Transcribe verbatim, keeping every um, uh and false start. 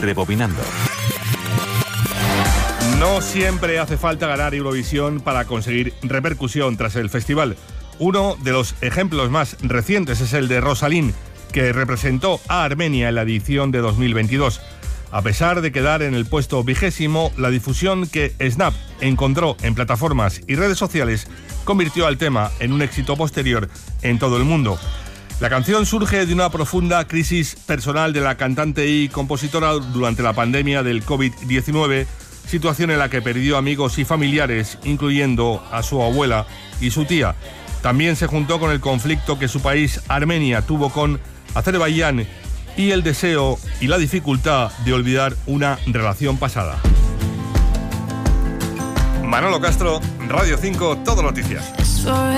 Rebobinando. No siempre hace falta ganar Eurovisión para conseguir repercusión tras el festival. Uno de los ejemplos más recientes es el de Rosalín, que representó a Armenia en la edición de dos mil veintidós. A pesar de quedar en el puesto vigésimo, la difusión que Snap encontró en plataformas y redes sociales convirtió al tema en un éxito posterior en todo el mundo. La canción surge de una profunda crisis personal de la cantante y compositora durante la pandemia del covid diecinueve, situación en la que perdió amigos y familiares, incluyendo a su abuela y su tía. También se juntó con el conflicto que su país, Armenia, tuvo con Azerbaiyán y el deseo y la dificultad de olvidar una relación pasada. Manolo Castro, Radio cinco, Todo Noticias.